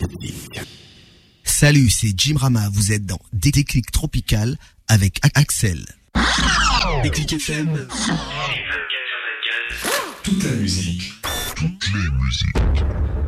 Classique. Salut, c'est Jim Rama, vous êtes dans Déclic Tropical avec Axel. Déclic FM. Toute la musique. Toutes les musiques.